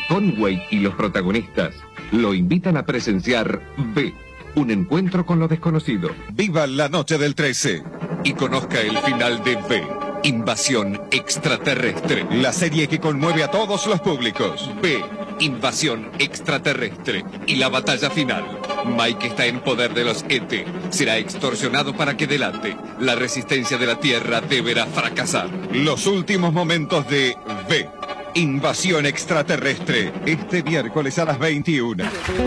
Conway y los protagonistas lo invitan a presenciar V, un encuentro con lo desconocido. Viva la noche del 13 y conozca el final de V, Invasión Extraterrestre. La serie que conmueve a todos los públicos. V, Invasión Extraterrestre y la batalla final. Mike está en poder de los ET. Será extorsionado para que delate. La resistencia de la Tierra deberá fracasar. Los últimos momentos de V, Invasión Extraterrestre. Este miércoles a las 21.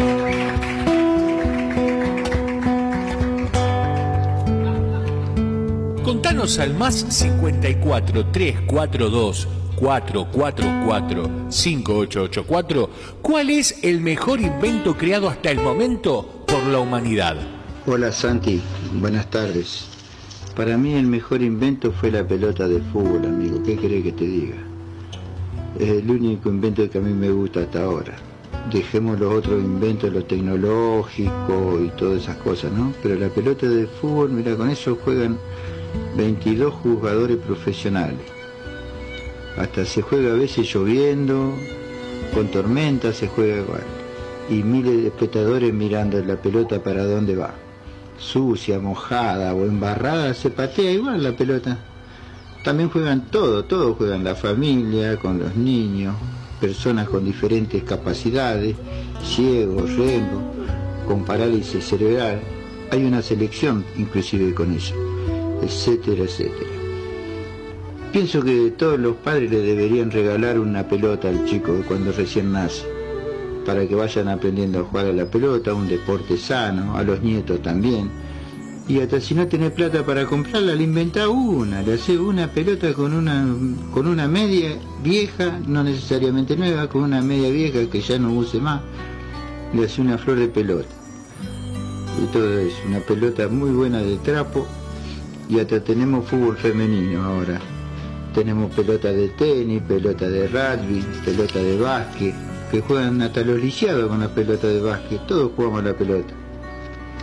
Contanos al más 54 342 444 5884 ¿cuál es el mejor invento creado hasta el momento por la humanidad? Hola Santi, buenas tardes. Para mí el mejor invento fue la pelota de fútbol, amigo. ¿Qué querés que te diga? Es el único invento que a mí me gusta hasta ahora. Dejemos los otros inventos, lo tecnológico y todas esas cosas, ¿no? Pero la pelota de fútbol, mira, con eso juegan 22 jugadores profesionales. Hasta se juega a veces lloviendo, con tormenta se juega igual. Y miles de espectadores mirando la pelota para dónde va. Sucia, mojada o embarrada, se patea igual la pelota. También juegan todos juegan, la familia, con los niños, personas con diferentes capacidades, ciegos, remos, con parálisis cerebral. Hay una selección inclusive con eso, etcétera, etcétera. Pienso que todos los padres le deberían regalar una pelota al chico cuando recién nace, para que vayan aprendiendo a jugar a la pelota, un deporte sano, a los nietos también. Y hasta si no tenés plata para comprarla, le inventás una, le hacés una pelota con una media vieja, no necesariamente nueva, con una media vieja que ya no use más, le hacés una flor de pelota. Y todo eso, una pelota muy buena de trapo, y hasta tenemos fútbol femenino ahora. Tenemos pelota de tenis, pelota de rugby, pelota de básquet, que juegan hasta los lisiados con la pelota de básquet, todos jugamos a la pelota.